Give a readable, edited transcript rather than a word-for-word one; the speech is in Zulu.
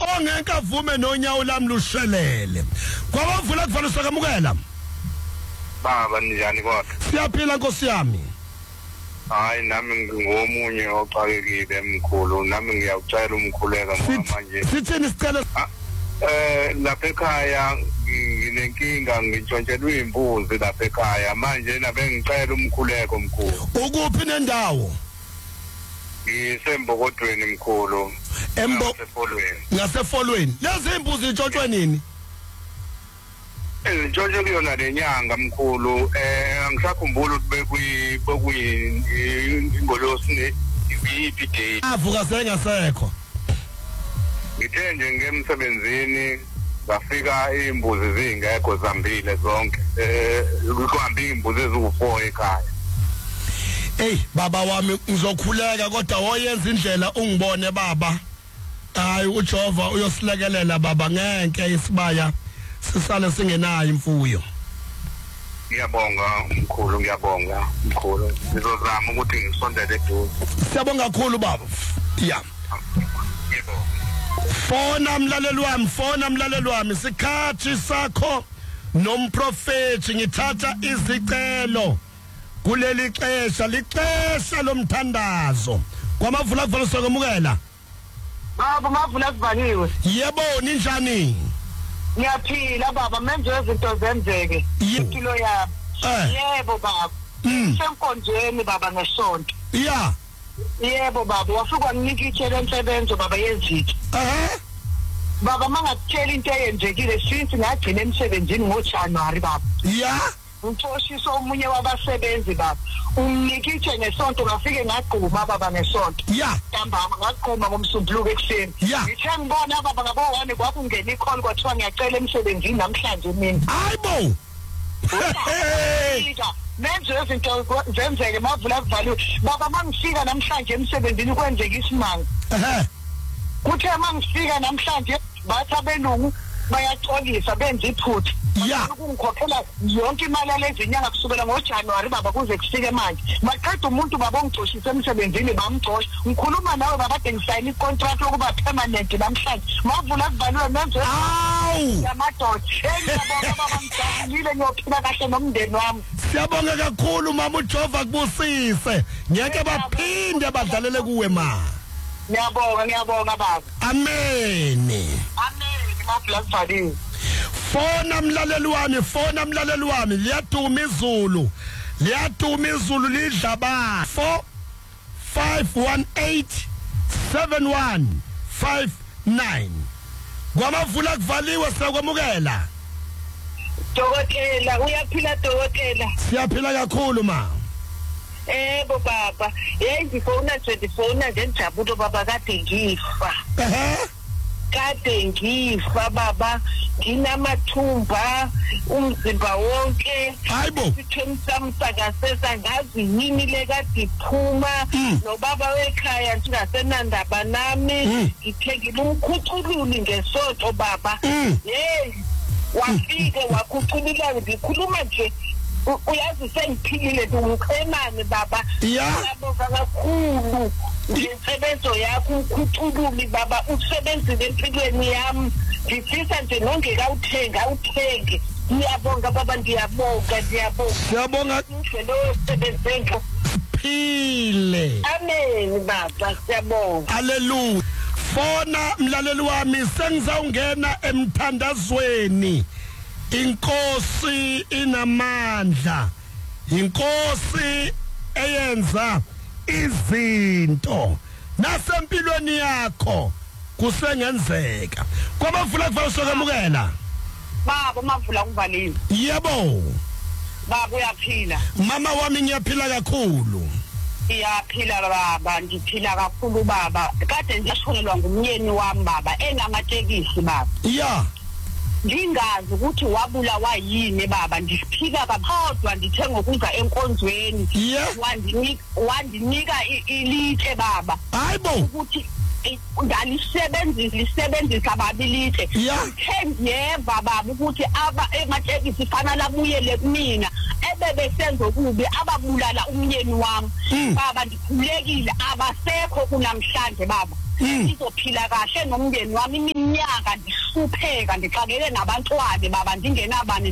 ongeke avume nonyawo lami lushelele kwabavula kuvala sokamukela baba njani kodwa siyaphila nkosi yami hayi nami ngomunye oxakekile emkhulu nami ngiyacela umkhuleka manje sithini sicela lapha ekhaya nginenkinga ngitshontshelwe imbuzi lapha ekhaya manje nabe ngicela umkhuleko mkhulu ukuphi nendawo ngisembokodweni mkhulu ngasefolweni lezi imbuzi itshontshwe nini Ntshontshe kuyona lenyanga mkhulu angisakhumbula ukuthi bekuyingolosi iphi day avuka sengasekho ngithe nje ngemsebenzini ngafika imbuzi zingekho zambile zonke kuhambe imbuzi eziwu4 ekhaya baba wami ngizokhuleka kodwa woyenza indlela ungibone baba hayi uJehova uyosilekelela baba ngeke isibaya sisale singenayo imfuyo ngiyabonga mkhulu ngizozama ukuthi ngisondele eduze siyabonga kakhulu baba fona mlaleli wami sikhathi sakho nomprofeti ngithatha izicelo kuleli xesha lixesha lomthandazo kwamavula kuvala sokamukela baba mavula kuvaliwe yebo ninjani ngiyaphila baba manje izinto zenzeke impilo yami yebo baba senkonjeni baba ngesonto yebo baba wafika nginika itshela emsebenzo baba yezitho baba mangakutshela into eyenzekile since ngagcina emsebenzini ngoJanuary baba ngithoshisa omunye wabasebenzi baba unginikithe ngesonto ngafike ngagquma baba ngesonto ntambama ngaqhuma ngomsumbuluko ekseni ngithe ngibona baba ngabo 1 kwakungena icall kwathiwa ngiyacela emsebenzini namhlanje mina hayibo manje izinto zenzeke mavula kuvaliwe baba mangifika namhlanje emsebenzini kwenzeka isimanga kuthe mangifika namhlanje bathi abelungu bayaxolisa benza iphutha ukungikhokhela yonke imali lezinyanga kusukela ngoJanuary baba kuze kufike manje maqeda umuntu baba ongixoshisa emsebenzini bamxosha ngikhuluma nawe baba kade ngisayina icontract yokuba permanent namhlanje mavula kuvaliwe menze yamadoda ngiyabonga baba ngijabulile ngiyophila kahle nomndeni wami siyabonga kakhulu mama uJehova kubusise ngeke baphinde badlalele kuwe ma ngiyabonga baba amen mavula kuvaliwe fona mlaleli wami liyaduma izulu lidla ba 4518 7159 kwamavula kuvaliwe siyakwamukela dokotela uyaphila dokotela siyaphila kakhulu ma baba ngifona nje njabulo baba kade ngifa baba nginamathumba umzimba wonke isithweni sami sakasesa ngazi yini le kade iphuma nobaba wekhaya ngingasenandaba nami ngithengile umkhucululi ngesonto baba wafike wakhuculula ngikhuluma nje uyazi sengiphilile ngicemane baba ngiyabonga kakhulu ngesebenzo yakho ukhucululi baba usebenzile empilweni yami ngifisa nje nongeka uthenge ngiyabonga baba ngiyabonga siyabonga indlela osebenzenga phile amen baba siyabonga haleluya fona mlaleli wami sengizawungena emthandazweni inkosi inamandla inkosi eyenza izinto nasempilweni yakho kusengenzeka kwabavula kuvala sokamukela baba mavula kuvaliwe yebo baba uyaphila mama wami ngiyaphila kakhulu iyaphila baba ngiphila kakhulu baba kade ngishonelwa ngumnyeni wami baba enamatekisi baba ngingazi ukuthi wabulawa yini baba ngiphika kaphodwa ndithe ngokuza enkonzweni wandinika ilitshe baba hayibo ukuthi ngalisebenzisa babilithe ngiyeva baba ukuthi ematekisi fanele abuyele kumina ebebesenza kubi ababulala umnyeni wami baba ndikhulekile abasekho kunamhlanje baba ngizophila kahle nomndeni wami iminyaka ndihlupheka ndixakeke nabantwana baba ndingenabani